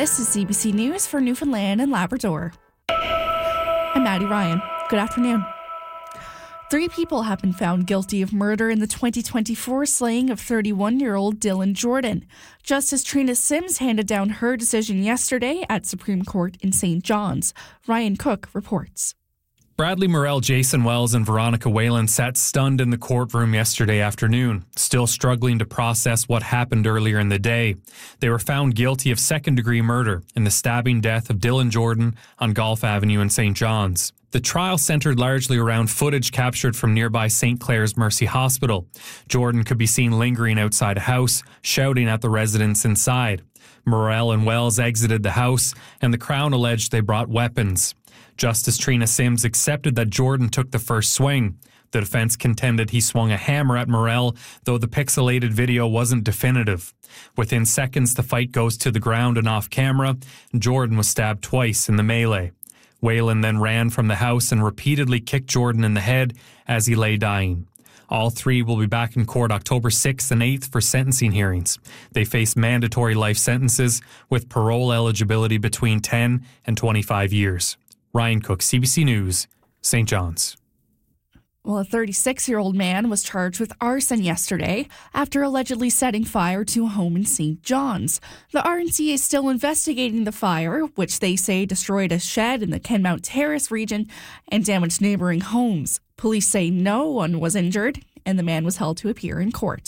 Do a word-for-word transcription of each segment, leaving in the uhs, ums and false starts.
This is C B C News for Newfoundland and Labrador. I'm Maddie Ryan. Good afternoon. Three people have been found guilty of murder in the twenty twenty-four slaying of thirty-one-year-old Dylan Jordan. Justice Trina Sims handed down her decision yesterday at Supreme Court in Saint John's. Ryan Cook reports. Bradley Morell, Jason Wells, and Veronica Whalen sat stunned in the courtroom yesterday afternoon, still struggling to process what happened earlier in the day. They were found guilty of second-degree murder in the stabbing death of Dylan Jordan on Golf Avenue in Saint John's. The trial centered largely around footage captured from nearby Saint Clair's Mercy Hospital. Jordan could be seen lingering outside a house, shouting at the residents inside. Morell and Wells exited the house, and the Crown alleged they brought weapons. Justice Trina Sims accepted that Jordan took the first swing. The defense contended he swung a hammer at Morell, though the pixelated video wasn't definitive. Within seconds, the fight goes to the ground and off camera. Jordan was stabbed twice in the melee. Whalen then ran from the house and repeatedly kicked Jordan in the head as he lay dying. All three will be back in court October sixth and eighth for sentencing hearings. They face mandatory life sentences with parole eligibility between ten and twenty-five years. Ryan Cook, C B C News, Saint John's. Well, a thirty-six-year-old man was charged with arson yesterday after allegedly setting fire to a home in Saint John's. The R N C is still investigating the fire, which they say destroyed a shed in the Kenmount Terrace region and damaged neighboring homes. Police say no one was injured, and the man was held to appear in court.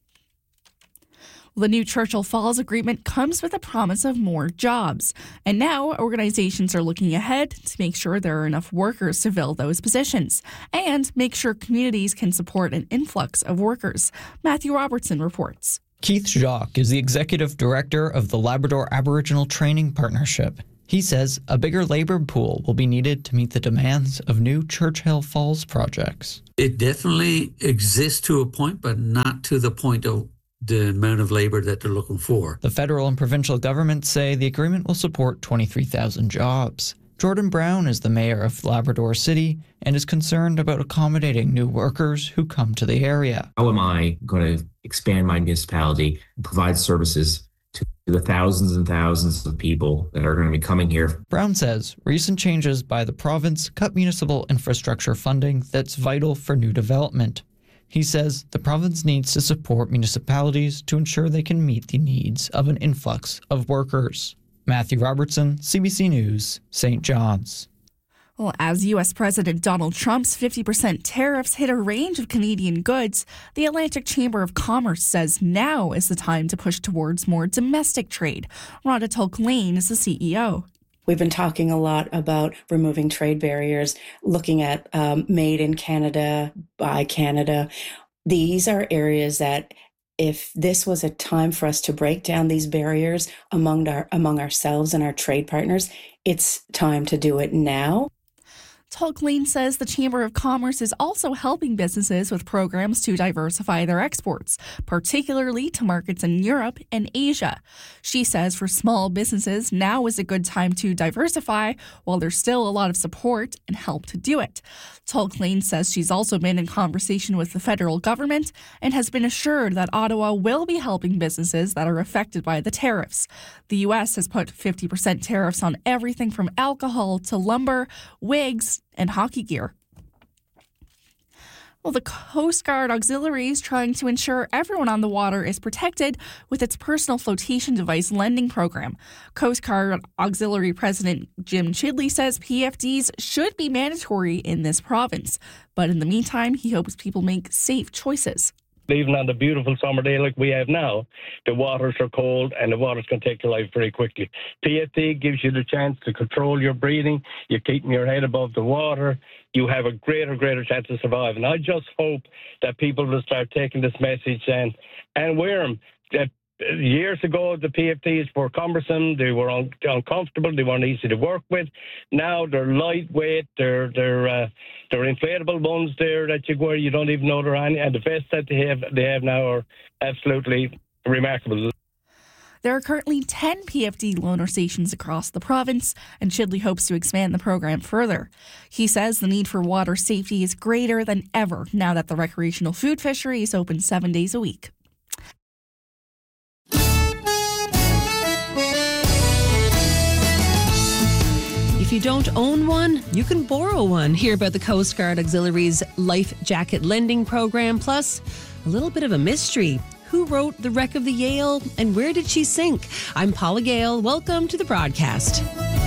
The new Churchill Falls agreement comes with a promise of more jobs. And now organizations are looking ahead to make sure there are enough workers to fill those positions and make sure communities can support an influx of workers. Matthew Robertson reports. Keith Jacques is the executive director of the Labrador Aboriginal Training Partnership. He says a bigger labour pool will be needed to meet the demands of new Churchill Falls projects. It definitely exists to a point, but not to the point of the amount of labour that they're looking for. The federal and provincial governments say the agreement will support twenty-three thousand jobs. Jordan Brown is the mayor of Labrador City and is concerned about accommodating new workers who come to the area. How am I going to expand my municipality and provide services to the thousands and thousands of people that are going to be coming here? Brown says recent changes by the province cut municipal infrastructure funding that's vital for new development. He says the province needs to support municipalities to ensure they can meet the needs of an influx of workers. Matthew Robertson, C B C News, Saint John's. Well, as U S President Donald Trump's fifty percent tariffs hit a range of Canadian goods, the Atlantic Chamber of Commerce says now is the time to push towards more domestic trade. Rhonda Tulk-Lane is the C E O. We've been talking a lot about removing trade barriers, looking at um, made in Canada, by Canada. These are areas that if this was a time for us to break down these barriers among our among ourselves and our trade partners, it's time to do it now. Tulk-Lane says the Chamber of Commerce is also helping businesses with programs to diversify their exports, particularly to markets in Europe and Asia. She says for small businesses, now is a good time to diversify while there's still a lot of support and help to do it. Tulk-Lane says she's also been in conversation with the federal government and has been assured that Ottawa will be helping businesses that are affected by the tariffs. The U S has put fifty percent tariffs on everything from alcohol to lumber, wigs, and hockey gear. Well, the Coast Guard Auxiliary is trying to ensure everyone on the water is protected with its personal flotation device lending program. Coast Guard Auxiliary President Jim Chidley says P F Ds should be mandatory in this province. But in the meantime, he hopes people make safe choices. Even on the beautiful summer day like we have now, the waters are cold and the waters can take your life very quickly. P F D gives you the chance to control your breathing. You're keeping your head above the water. You have a greater, greater chance to survive. And I just hope that people will start taking this message and, and wear them. That years ago, the P F Ds were cumbersome. They were un- uncomfortable. They weren't easy to work with. Now they're lightweight. They're they're uh, they're inflatable ones there that you wear. You don't even know they're on. And the vests that they have they have now are absolutely remarkable. There are currently ten P F D loaner stations across the province, and Chidley hopes to expand the program further. He says the need for water safety is greater than ever now that the recreational food fishery is open seven days a week. don't own one, you can borrow one. Hear about the Coast Guard Auxiliary's Life Jacket Lending Program, plus a little bit of a mystery. Who wrote The Wreck of the Yale and where did she sink? I'm Paula Gale. Welcome to the broadcast.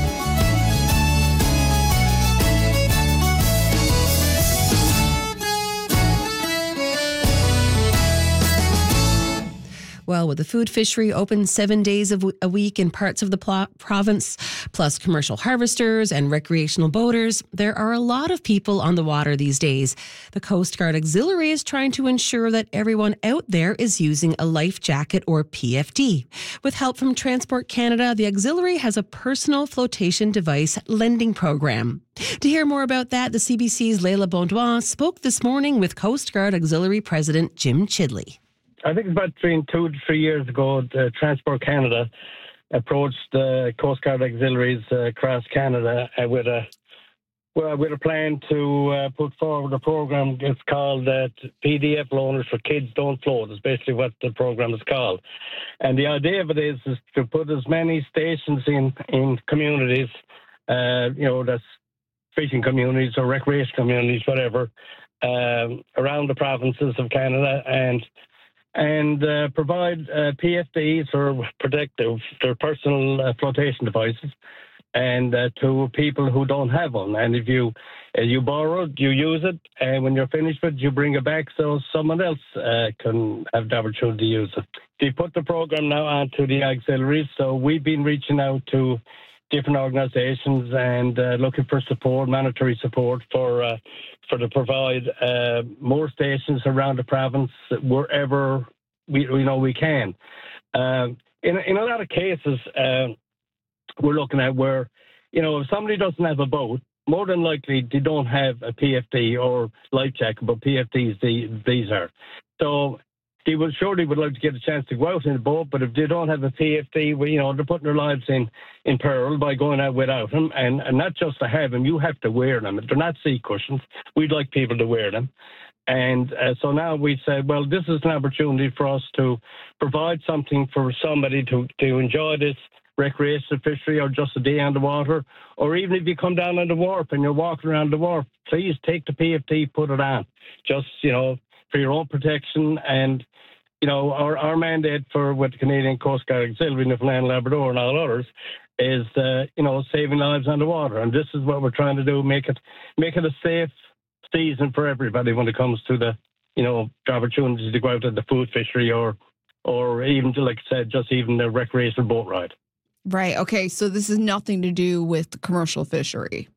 Well, with the food fishery open seven days of a week in parts of the pl- province, plus commercial harvesters and recreational boaters, there are a lot of people on the water these days. The Coast Guard Auxiliary is trying to ensure that everyone out there is using a life jacket or P F D. With help from Transport Canada, the Auxiliary has a personal flotation device lending program. To hear more about that, the C B C's Leila Bondoin spoke this morning with Coast Guard Auxiliary President Jim Chidley. I think it's about between two to three years ago, the Transport Canada approached the Coast Guard Auxiliaries uh, across Canada uh, with a well, with a plan to uh, put forward a program. It's called uh, P D F Loaners for Kids Don't Float. It's basically what the program is called. And the idea of it is, is to put as many stations in, in communities, uh, you know, that's fishing communities or recreation communities, whatever, um, around the provinces of Canada, and and uh, provide uh, P F Ds or protective, their personal uh, flotation devices, and uh, to people who don't have one. And if you uh, you borrow it, you use it, and when you're finished with it, you bring it back so someone else uh, can have the opportunity to use it. They put the program now onto the auxiliaries, so we've been reaching out to different organisations and uh, looking for support, monetary support for uh, for to provide uh, more stations around the province wherever we you know we can. Uh, in in a lot of cases, uh, we're looking at where you know if somebody doesn't have a boat, more than likely they don't have a P F D or life jacket, but P F Ds they, these are. So they will surely would like to get a chance to go out in the boat, but if they don't have a P F D, well, you know, they're putting their lives in, in peril by going out without them. And, and not just to have them, you have to wear them. They're not seat cushions. We'd like people to wear them. And uh, so now we said, well, this is an opportunity for us to provide something for somebody to, to enjoy this recreational fishery or just a day on the water. Or even if you come down on the wharf and you're walking around the wharf, please take the P F D, put it on. Just, you know, for your own protection. And you know, our, our mandate for with the Canadian Coast Guard Auxiliary, Newfoundland, Labrador, and all others is, uh, you know, saving lives on the water. And this is what we're trying to do: make it, make it a safe season for everybody when it comes to the, you know, the opportunity to go out at the food fishery or, or even, like I said, just even the recreational boat ride. Right. Okay. So this is nothing to do with the commercial fishery.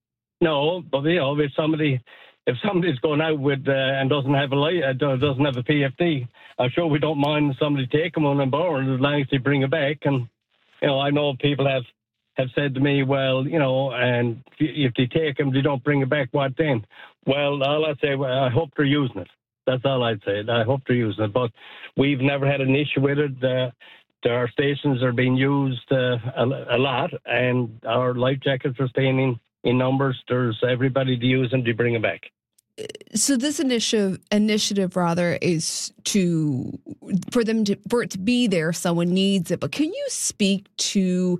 No, but you know, if somebody. If somebody's going out with uh, and doesn't have a light, uh, doesn't have a P F D, I'm sure we don't mind somebody taking one and borrowing as long as they bring it back. And you know, I know people have, have said to me, well, you know, and if they take them, they don't bring it back. What then? Well, all I say, well, I hope they're using it. That's all I'd say. I hope they're using it. But we've never had an issue with it. Uh, our stations are being used uh, a, a lot, and our life jackets are staying in. In numbers, there's everybody to use them to bring it back. So this initiative, initiative rather, is to for them to for it to be there if someone needs it. But can you speak to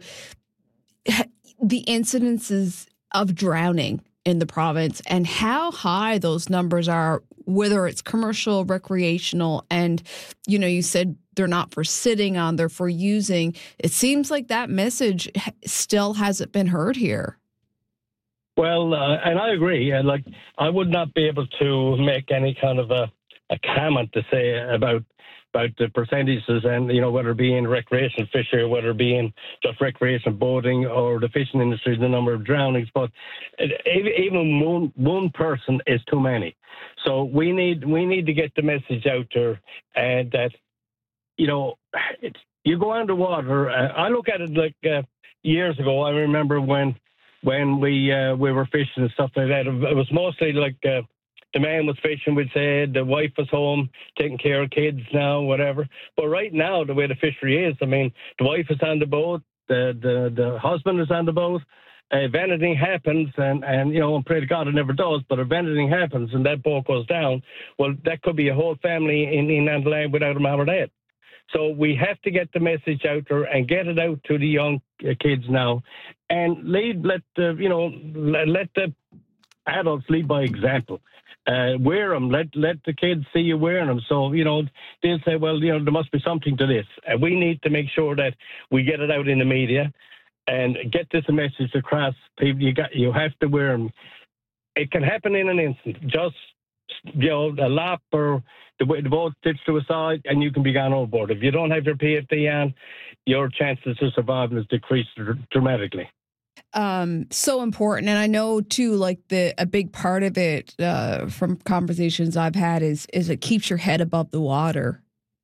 the incidences of drowning in the province and how high those numbers are, whether it's commercial, recreational, and you know, you said they're not for sitting on, they're for using. It seems like that message still hasn't been heard here. Well, uh, and I agree. Uh, like, I would not be able to make any kind of a, a comment to say about about the percentages, and you know, whether it be in recreational fishery, or whether it be in just recreational boating or the fishing industry, the number of drownings. But even one one person is too many. So we need we need to get the message out there, and that you know, it's, you go underwater. Uh, I look at it like uh, years ago. I remember when. When we uh, we were fishing and stuff like that, it was mostly like uh, the man was fishing, we'd say, the wife was home taking care of kids now, whatever. But right now, the way the fishery is, I mean, the wife is on the boat, the the, the husband is on the boat. Uh, if anything happens, and, and, you know, and pray to God it never does, but if anything happens and that boat goes down, well, that could be a whole family in, in on the land without a mom or dad. So we have to get the message out there and get it out to the young kids now. and lead, let the, you know, let, let the adults lead by example. Uh, wear them. Let let the kids see you wearing them. So, you know, they'll say, well, you know, there must be something to this. And we need to make sure that we get it out in the media and get this message across. People, you got, you have to wear them. It can happen in an instant. Just, you know, a lap or the, the boat tips to a side and you can be gone overboard. If you don't have your P F D on, your chances of survival is decreased dramatically. Um, so important. And I know too, like the a big part of it uh, from conversations I've had is is it keeps your head above the water.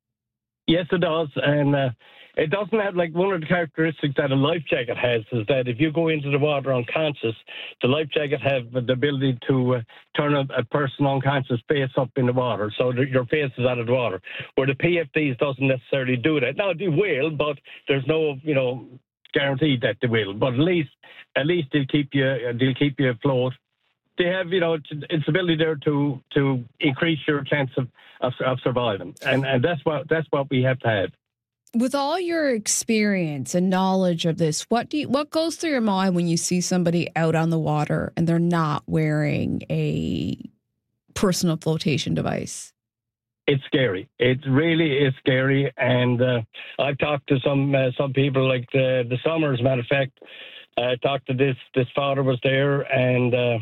Yes, it does. And uh, it doesn't have, like, one of the characteristics that a life jacket has is that if you go into the water unconscious, the life jacket has the ability to uh, turn a, a person unconscious face up in the water. So that your face is out of the water. Where the P F Ds doesn't necessarily do that. Now, they will, but there's no, you know, guaranteed that they will, but at least at least they'll keep you they'll keep you afloat. They have, you know, its ability there to to increase your chance of, of, of surviving, and and that's what that's what we have to have. With all your experience and knowledge of this, what do you, what goes through your mind when you see somebody out on the water and they're not wearing a personal flotation device? It's scary. It really is scary. And uh, I've talked to some uh, some people, like the, the summer, as a matter of fact. I talked to this, this father was there, and uh,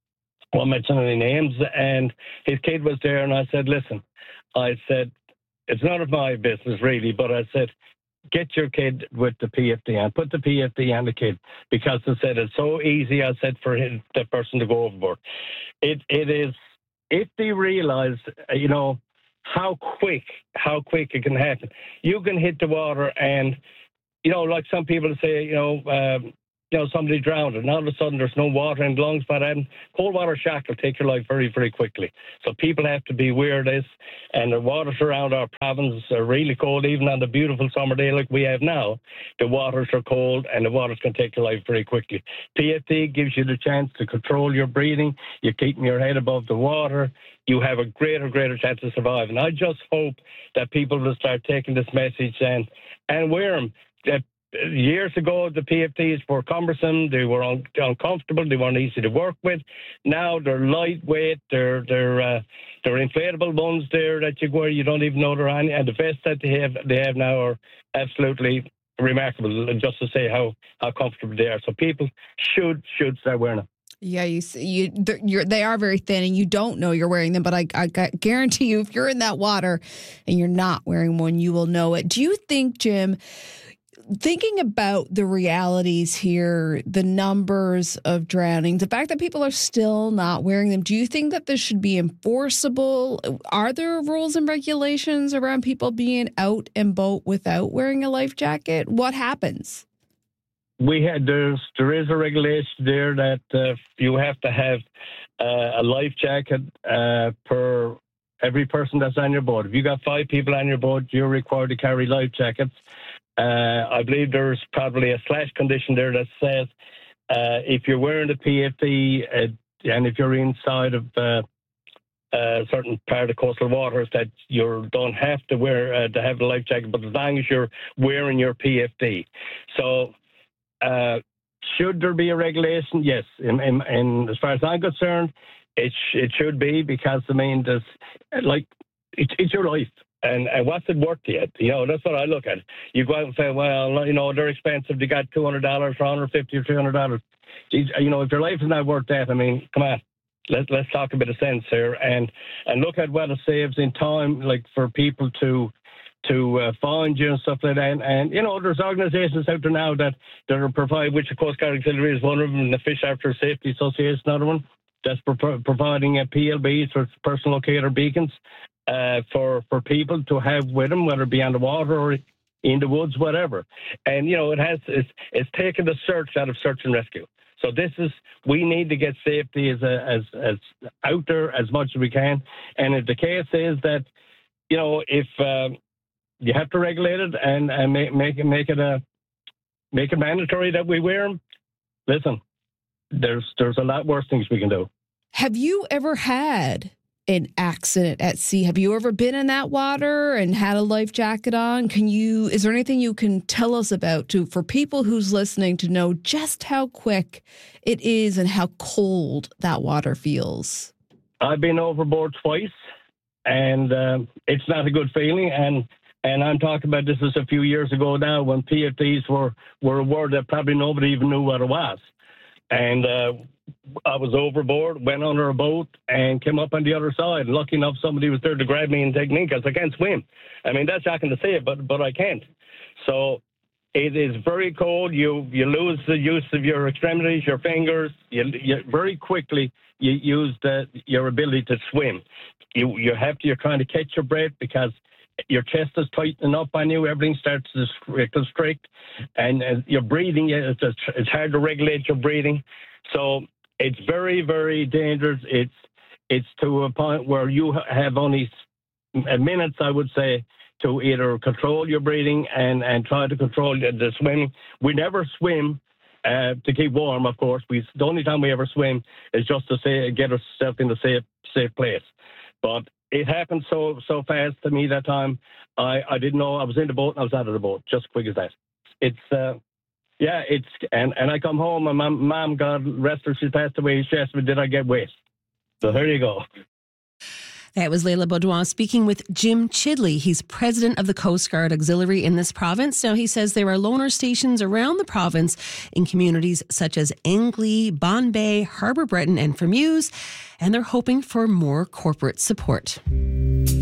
I won't mention any names, and his kid was there, and I said, listen, I said, it's none of my business, really, but I said, get your kid with the P F D on. Put the P F D on the kid, because I said, it's so easy, I said, for him, that person to go overboard. It It is, if they realize, you know, how quick, how quick it can happen. You can hit the water and, you know, like some people say, you know, um, you know, somebody drowned and all of a sudden there's no water in the lungs, but um, cold water shock will take your life very, very quickly. So people have to be aware of this, and the waters around our province are really cold. Even on the beautiful summer day like we have now, the waters are cold and the waters can take your life very quickly. P F D gives you the chance to control your breathing. You're keeping your head above the water. You have a greater, greater chance of surviving. I just hope that people will start taking this message and, and wear them. Uh, years ago, the P F Ds were cumbersome. They were un- uncomfortable. They weren't easy to work with. Now they're lightweight. They're they're uh, they're inflatable ones there that you wear. You don't even know they're on. And the vests that they have they have now are absolutely remarkable. Just to say how, how comfortable they are. So people should should start wearing them. Yeah, you you you're, they are very thin, and you don't know you're wearing them. But I, I guarantee you, if you're in that water and you're not wearing one, you will know it. Do you think, Jim, thinking about the realities here, the numbers of drownings, the fact that people are still not wearing them, do you think that this should be enforceable? Are there rules and regulations around people being out and boat without wearing a life jacket? What happens? We had there's there is a regulation there that uh, you have to have uh, a life jacket uh, per every person that's on your boat. If you got five people on your boat, you're required to carry life jackets. Uh, I believe there's probably a slash condition there that says uh, if you're wearing the P F D uh, and if you're inside of uh, a certain part of coastal waters, that you don't have to wear uh, to have the life jacket, but as long as you're wearing your P F D. So. Uh, should there be a regulation? Yes. In, in, in, as far as I'm concerned, it sh- it should be, because, I mean, there's, like, it, it's your life. And, and what's it worth to you? You know, that's what I look at. You go out and say, well, you know, they're expensive. They got two hundred dollars for one hundred fifty dollars or three hundred dollars. You know, if your life is not worth that, I mean, come on. Let, let's talk a bit of sense here. And, and look at what it saves in time, like, for people to... to uh, find you and stuff like that. And, and, you know, there's organizations out there now that, that are provide, which the Coast Guard Auxiliary is one of them, and the Fish After Safety Association, another one, that's pro- providing uh, P L Bs, or personal locator beacons, uh, for, for people to have with them, whether it be on the water or in the woods, whatever. And, you know, it has, it's, it's taken the search out of search and rescue. So this is, we need to get safety as, a, as, as out there as much as we can. And if the case is that, you know, if, um, you have to regulate it and, and make, make it make it a make it mandatory that we wear them. Listen, there's there's a lot worse things we can do. Have you ever had an accident at sea. Have you ever been in that water and had a life jacket on? Can you, is there anything you can tell us about to, for people who's listening to know just how quick it is and how cold that water feels? I've been overboard twice, and uh, it's not a good feeling. And and I'm talking about this is a few years ago now, when P F Ds were, were a word that probably nobody even knew what it was. And uh, I was overboard, went under a boat, and came up on the other side. And lucky enough, somebody was there to grab me and take me because I can't swim. I mean, that's shocking to say, but but I can't. So it is very cold. You you lose the use of your extremities, your fingers. You, you very quickly you use the, your ability to swim. You you have to. You're trying to catch your breath because your chest is tightening up on you. Everything starts to constrict, and, and your breathing, it's, it's hard to regulate your breathing. So it's very, very dangerous. It's it's to a point where you have only minutes, I would say, to either control your breathing and, and try to control the, the swimming. We never swim uh, to keep warm, of course. We The only time we ever swim is just to say get ourselves in a safe, safe place. But it happened so so fast to me that time. I, I didn't know I was in the boat and I was out of the boat, just quick as that. It's, uh, yeah, it's, and, and I come home and my mom, God rest her, she passed away. She asked me, did I get wet? So here you go. That was Layla Baudouin speaking with Jim Chidley. He's president of the Coast Guard Auxiliary in this province. Now, he says there are loaner stations around the province in communities such as Angley, Bonbay, Harbour Breton, and Fermuse, and they're hoping for more corporate support.